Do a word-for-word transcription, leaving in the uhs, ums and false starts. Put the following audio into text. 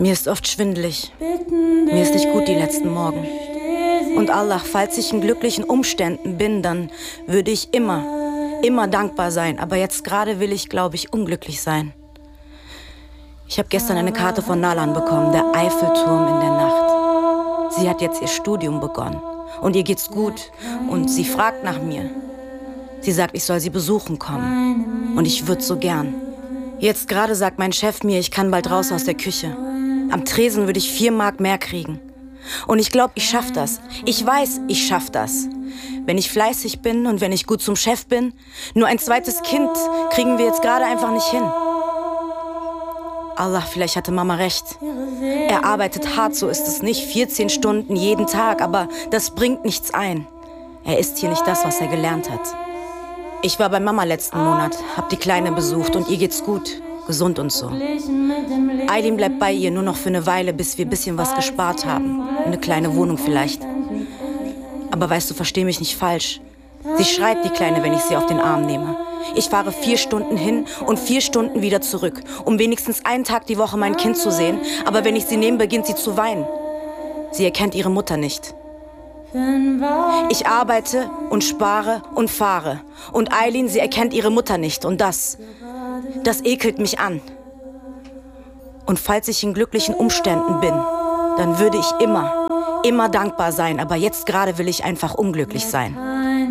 Mir ist oft schwindelig. Mir ist nicht gut die letzten Morgen. Und Allah, falls ich in glücklichen Umständen bin, dann würde ich immer, immer dankbar sein. Aber jetzt gerade will ich, glaube ich, unglücklich sein. Ich habe gestern eine Karte von Nalan bekommen, der Eiffelturm in der Nacht. Sie hat jetzt ihr Studium begonnen. Und ihr geht's gut. Und sie fragt nach mir. Sie sagt, ich soll sie besuchen kommen. Und ich würde so gern. Jetzt gerade sagt mein Chef mir, ich kann bald raus aus der Küche. Am Tresen würde ich vier Mark mehr kriegen. Und ich glaube, ich schaff das. Ich weiß, ich schaff das. Wenn ich fleißig bin und wenn ich gut zum Chef bin. Nur ein zweites Kind kriegen wir jetzt gerade einfach nicht hin. Allah, vielleicht hatte Mama recht. Er arbeitet hart, so ist es nicht. vierzehn Stunden jeden Tag, aber das bringt nichts ein. Er ist hier nicht das, was er gelernt hat. Ich war bei Mama letzten Monat, hab die Kleine besucht und ihr geht's gut, gesund und so. Aylin bleibt bei ihr nur noch für eine Weile, bis wir ein bisschen was gespart haben. Eine kleine Wohnung vielleicht. Aber weißt du, versteh mich nicht falsch. Sie schreit, die Kleine, wenn ich sie auf den Arm nehme. Ich fahre vier Stunden hin und vier Stunden wieder zurück, um wenigstens einen Tag die Woche mein Kind zu sehen. Aber wenn ich sie nehme, beginnt sie zu weinen. Sie erkennt ihre Mutter nicht. Ich arbeite und spare und fahre. Und Aylin, sie erkennt ihre Mutter nicht. Und das, das ekelt mich an. Und falls ich in glücklichen Umständen bin, dann würde ich immer, immer dankbar sein. Aber jetzt gerade will ich einfach unglücklich sein.